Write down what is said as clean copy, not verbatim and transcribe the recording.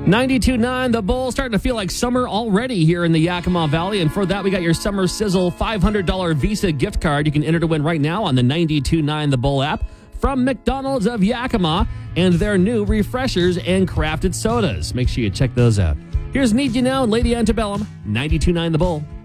92.9 The Bull, starting to feel like summer already here in the Yakima Valley. And for that, we got your Summer Sizzle $500 Visa gift card. You can enter to win right now on the 92.9 The Bull app from McDonald's of Yakima and their new refreshers and crafted sodas. Make sure you check those out. Here's Need You Now and Lady Antebellum, 92.9 The Bull.